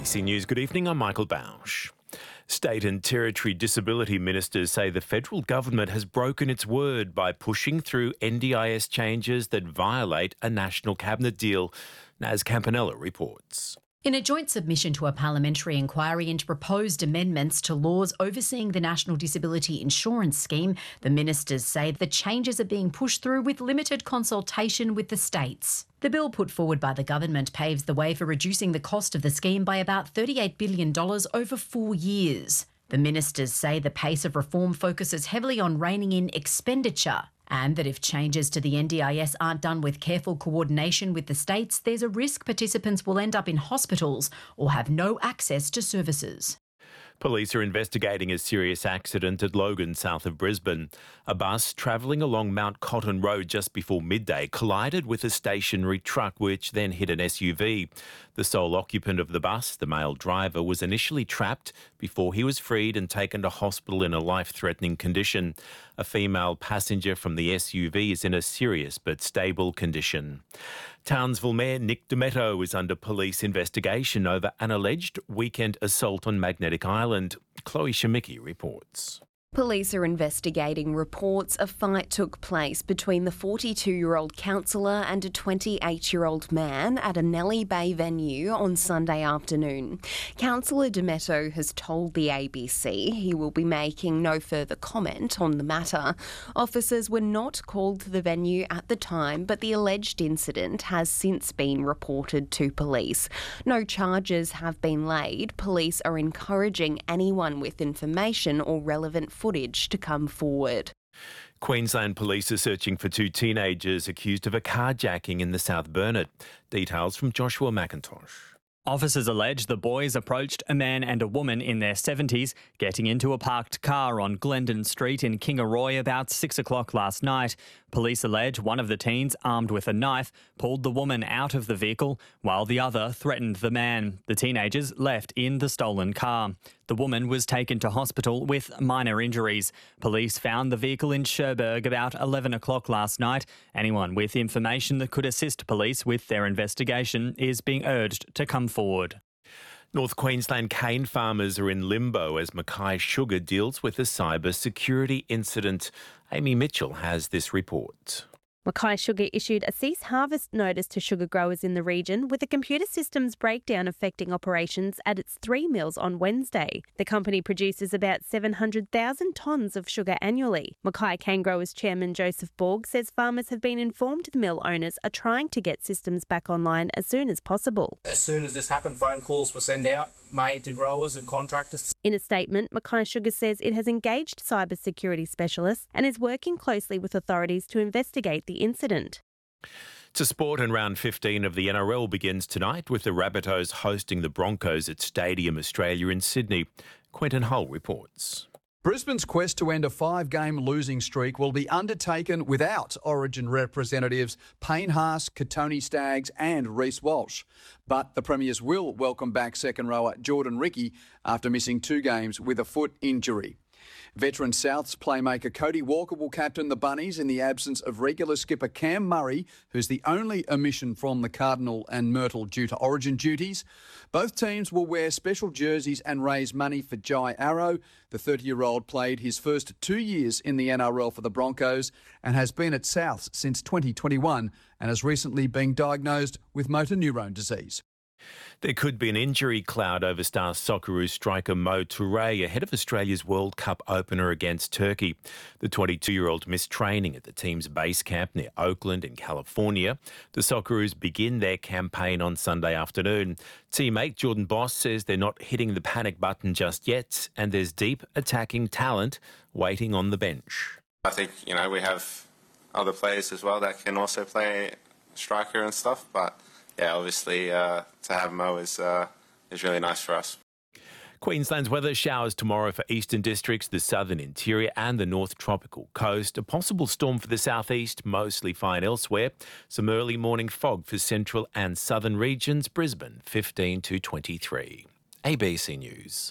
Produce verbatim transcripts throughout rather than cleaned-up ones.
C News, good evening, I'm Michael Bausch. State and Territory disability ministers say the federal government has broken its word by pushing through N D I S changes that violate a national cabinet deal. Naz Campanella reports. In a joint submission to a parliamentary inquiry into proposed amendments to laws overseeing the National Disability Insurance Scheme, the ministers say the changes are being pushed through with limited consultation with the states. The bill put forward by the government paves the way for reducing the cost of the scheme by about thirty-eight billion dollars over four years. The ministers say the pace of reform focuses heavily on reining in expenditure, and that if changes to the N D I S aren't done with careful coordination with the states, there's a risk participants will end up in hospitals or have no access to services. Police are investigating a serious accident at Logan, south of Brisbane. A bus travelling along Mount Cotton Road just before midday collided with a stationary truck, which then hit an S U V. The sole occupant of the bus, the male driver, was initially trapped before he was freed and taken to hospital in a life-threatening condition. A female passenger from the S U V is in a serious but stable condition. Townsville Mayor Nick Demetto is under police investigation over an alleged weekend assault on Magnetic Island. Chloe Shemicki reports. Police are investigating reports a fight took place between the forty-two-year-old councillor and a twenty-eight-year-old man at a Nellie Bay venue on Sunday afternoon. Councillor Demetto has told the A B C he will be making no further comment on the matter. Officers were not called to the venue at the time, but the alleged incident has since been reported to police. No charges have been laid. Police are encouraging anyone with information or relevant footage to come forward. Queensland police are searching for two teenagers accused of a carjacking in the South Burnett. Details from Joshua McIntosh. Officers allege the boys approached a man and a woman in their seventies getting into a parked car on Glendon Street in Kingaroy about six o'clock last night. Police allege one of the teens, armed with a knife, pulled the woman out of the vehicle while the other threatened the man. The teenagers left in the stolen car. The woman was taken to hospital with minor injuries. Police found the vehicle in Cherbourg about eleven o'clock last night. Anyone with information that could assist police with their investigation is being urged to come forward. North Queensland cane farmers are in limbo as Mackay Sugar deals with a cyber security incident. Amy Mitchell has this report. Mackay Sugar issued a cease harvest notice to sugar growers in the region with a computer systems breakdown affecting operations at its three mills on Wednesday. The company produces about seven hundred thousand tonnes of sugar annually. Mackay Cane Growers Chairman Joseph Borg says farmers have been informed the mill owners are trying to get systems back online as soon as possible. As soon as this happened, phone calls were sent out, made to growers and contractors. In a statement, Mackay Sugar says it has engaged cyber security specialists and is working closely with authorities to investigate the incident. To sport, and round fifteen of the N R L begins tonight with the Rabbitohs hosting the Broncos at Stadium Australia in Sydney. Quentin Hull reports. Brisbane's quest to end a five-game losing streak will be undertaken without Origin representatives Payne Haas, Katoni Staggs and Reece Walsh. But the Premiers will welcome back second rower Jordan Ricky after missing two games with a foot injury. Veteran Souths playmaker Cody Walker will captain the Bunnies in the absence of regular skipper Cam Murray, who's the only omission from the Cardinal and Myrtle due to Origin duties. Both teams will wear special jerseys and raise money for Jai Arrow. The thirty-year-old played his first two years in the N R L for the Broncos and has been at Souths since twenty twenty-one and has recently been diagnosed with motor neurone disease. There could be an injury cloud over Star Socceroos striker Mo Toure ahead of Australia's World Cup opener against Turkey. The twenty-two-year-old missed training at the team's base camp near Oakland in California. The Socceroos begin their campaign on Sunday afternoon. Teammate Jordan Boss says they're not hitting the panic button just yet and there's deep attacking talent waiting on the bench. I think, you know, we have other players as well that can also play striker and stuff, but yeah, obviously uh, to have Mo is uh, is really nice for us. Queensland's weather: showers tomorrow for eastern districts, the southern interior and the north tropical coast. A possible storm for the southeast, mostly fine elsewhere. Some early morning fog for central and southern regions. Brisbane, fifteen to twenty-three. A B C News.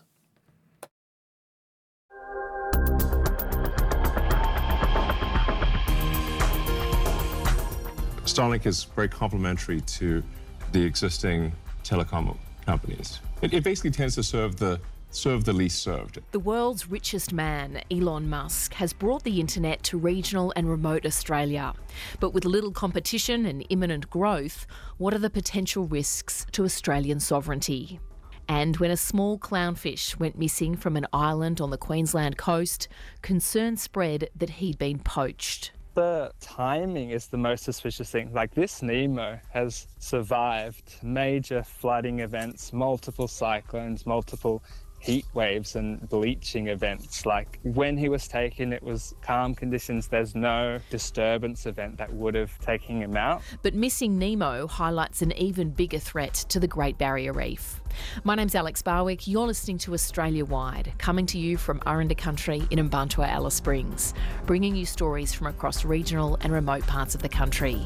Starlink is very complementary to the existing telecom companies. It, it basically tends to serve the serve the least served. The world's richest man, Elon Musk, has brought the internet to regional and remote Australia. But with little competition and imminent growth, what are the potential risks to Australian sovereignty? And when a small clownfish went missing from an island on the Queensland coast, concern spread that he'd been poached. The timing is the most suspicious thing. Like, this Nemo has survived major flooding events, multiple cyclones, multiple heat waves and bleaching events. Like, when he was taken, it was calm conditions. There's no disturbance event that would have taken him out. But missing Nemo highlights an even bigger threat to the Great Barrier Reef. My name's Alex Barwick. You're listening to Australia Wide, coming to you from Aranda Country in Mbantua, Alice Springs, bringing you stories from across regional and remote parts of the country.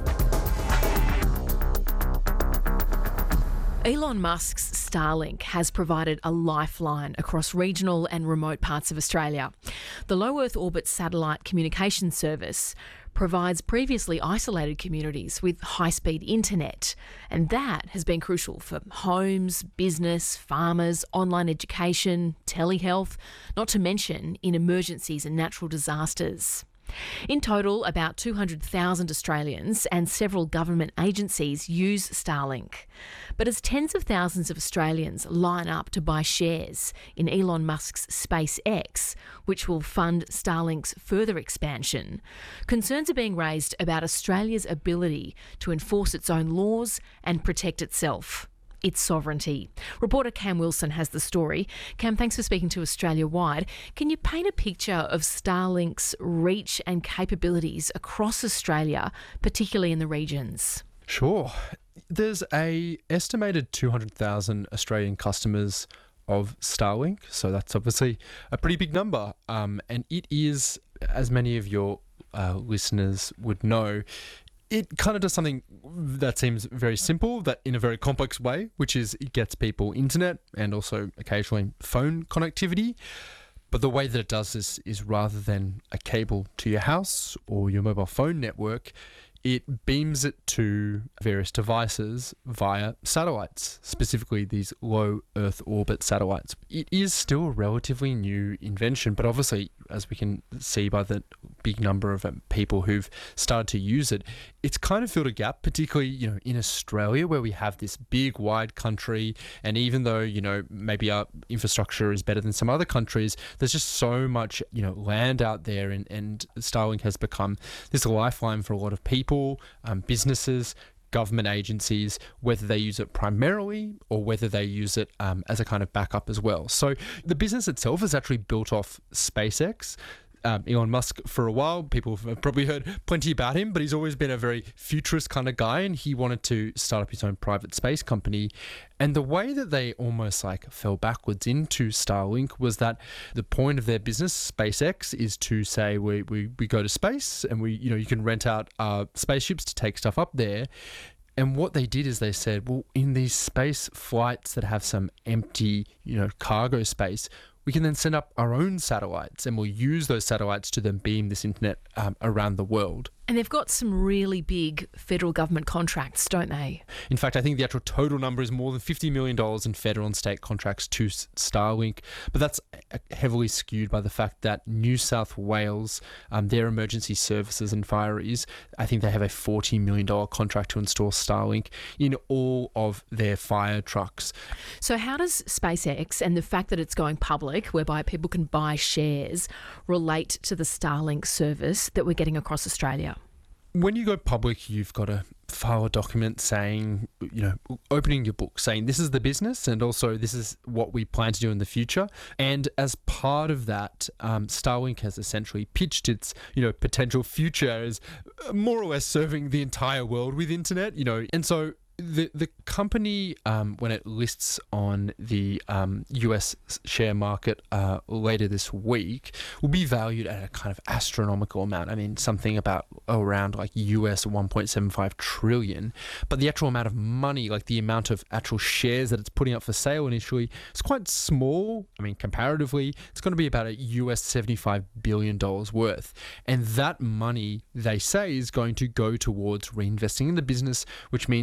Elon Musk's Starlink has provided a lifeline across regional and remote parts of Australia. The low Earth orbit satellite communication service provides previously isolated communities with high-speed internet, and that has been crucial for homes, business, farmers, online education, telehealth, not to mention in emergencies and natural disasters. In total, about two hundred thousand Australians and several government agencies use Starlink. But as tens of thousands of Australians line up to buy shares in Elon Musk's SpaceX, which will fund Starlink's further expansion, concerns are being raised about Australia's ability to enforce its own laws and protect itself. Its sovereignty. Reporter Cam Wilson has the story. Cam, thanks for speaking to Australia Wide. Can you paint a picture of Starlink's reach and capabilities across Australia, particularly in the regions? Sure. There's a estimated two hundred thousand Australian customers of Starlink, so that's obviously a pretty big number. Um, and it is, as many of your uh, listeners would know, it kind of does something that seems very simple, that in a very complex way, which is it gets people internet and also occasionally phone connectivity. But the way that it does this is rather than a cable to your house or your mobile phone network, it beams it to various devices via satellites, specifically these low Earth orbit satellites. It is still a relatively new invention, but obviously, as we can see by the big number of um, people who've started to use it, it's kind of filled a gap, particularly, you know, in Australia, where we have this big, wide country, and even though, you know, maybe our infrastructure is better than some other countries, there's just so much, you know, land out there, and, and Starlink has become this lifeline for a lot of people. Um, businesses, government agencies, whether they use it primarily or whether they use it um, as a kind of backup as well. So the business itself is actually built off SpaceX. Um, Elon Musk, for a while, people have probably heard plenty about him, but he's always been a very futurist kind of guy, and he wanted to start up his own private space company. And the way that they almost like fell backwards into Starlink was that the point of their business, SpaceX, is to say we we, we go to space and we, you know, you can rent out uh, spaceships to take stuff up there. And what they did is they said, well, in these space flights that have some empty, you know, cargo space, we can then send up our own satellites, and we'll use those satellites to then beam this internet um, around the world. And they've got some really big federal government contracts, don't they? In fact, I think the actual total number is more than fifty million dollars in federal and state contracts to Starlink, but that's heavily skewed by the fact that New South Wales, um, their emergency services and fireys, I think they have a forty million dollars contract to install Starlink in all of their fire trucks. So how does SpaceX and the fact that it's going public, whereby people can buy shares, relate to the Starlink service that we're getting across Australia? When you go public, you've got to file a document saying, you know, opening your book, saying this is the business and also this is what we plan to do in the future. And as part of that, um, Starlink has essentially pitched its, you know, potential future as more or less serving the entire world with internet, you know, and so The the company, um, when it lists on the um, U S share market uh, later this week, will be valued at a kind of astronomical amount. I mean, something about around like U S one point seven five trillion. But the actual amount of money, like the amount of actual shares that it's putting up for sale initially, is quite small. I mean, comparatively, it's going to be about a U S seventy-five billion dollars worth. And that money, they say, is going to go towards reinvesting in the business, which means expanding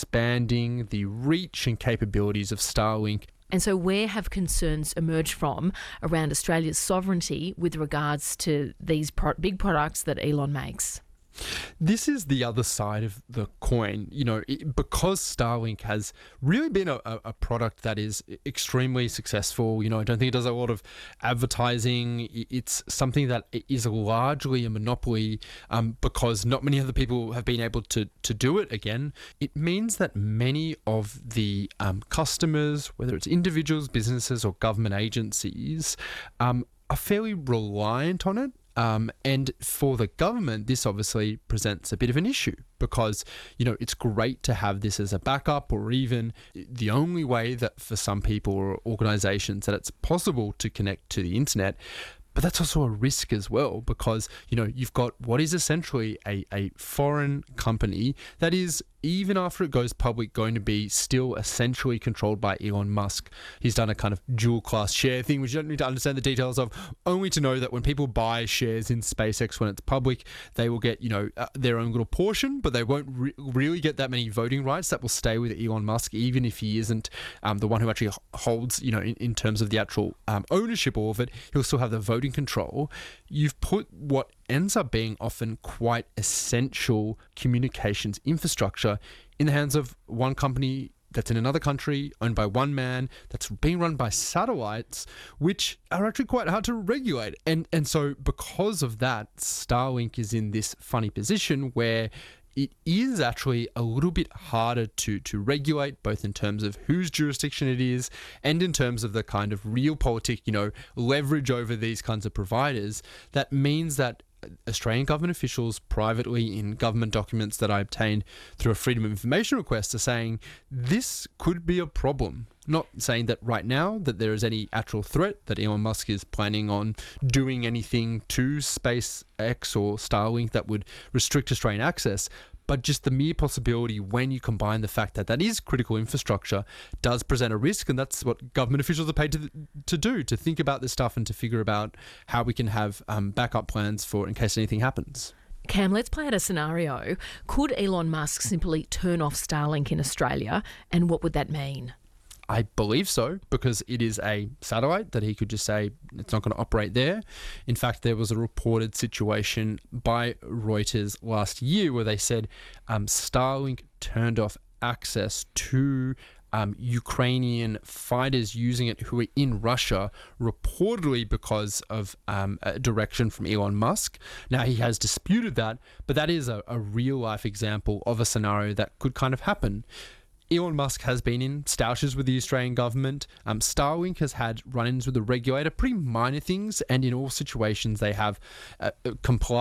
expanding the reach and capabilities of Starlink. And so where have concerns emerged from around Australia's sovereignty with regards to these pro- big products that Elon makes? This is the other side of the coin. You know, it, because Starlink has really been a, a product that is extremely successful. You know, I don't think it does a lot of advertising. It's something that is largely a monopoly um, because not many other people have been able to, to do it again. It means that many of the um, customers, whether it's individuals, businesses or government agencies, um, are fairly reliant on it. Um, and for the government, this obviously presents a bit of an issue because, you know, it's great to have this as a backup or even the only way that for some people or organisations that it's possible to connect to the internet. But that's also a risk as well because, you know, you've got what is essentially a, a foreign company that is, even after it goes public, going to be still essentially controlled by Elon Musk. He's done a kind of dual class share thing, which you don't need to understand the details of, only to know that when people buy shares in SpaceX when it's public, they will get, you know, uh, their own little portion, but they won't re- really get that many voting rights. That will stay with Elon Musk, even if he isn't um, the one who actually holds, you know, in, in terms of the actual um, ownership of it, he'll still have the voting control. You've put what ends up being often quite essential communications infrastructure in the hands of one company that's in another country, owned by one man, that's being run by satellites, which are actually quite hard to regulate. And and so because of that, Starlink is in this funny position where it is actually a little bit harder to, to regulate, both in terms of whose jurisdiction it is and in terms of the kind of realpolitik, you know, leverage over these kinds of providers. That means that Australian government officials privately in government documents that I obtained through a Freedom of Information request are saying this could be a problem. Not saying that right now that there is any actual threat that Elon Musk is planning on doing anything to SpaceX or Starlink that would restrict Australian access, but just the mere possibility when you combine the fact that that is critical infrastructure does present a risk, and that's what government officials are paid to to do, to think about this stuff and to figure about how we can have um, backup plans for in case anything happens. Cam, let's play out a scenario. Could Elon Musk simply turn off Starlink in Australia, and what would that mean? I believe so, because it is a satellite that he could just say it's not going to operate there. In fact, there was a reported situation by Reuters last year where they said um, Starlink turned off access to um, Ukrainian fighters using it who are in Russia, reportedly because of um, a direction from Elon Musk. Now, he has disputed that, but that is a, a real-life example of a scenario that could kind of happen. Elon Musk has been in stoushes with the Australian government. Um, Starlink has had run-ins with the regulator, pretty minor things, and in all situations they have uh, complied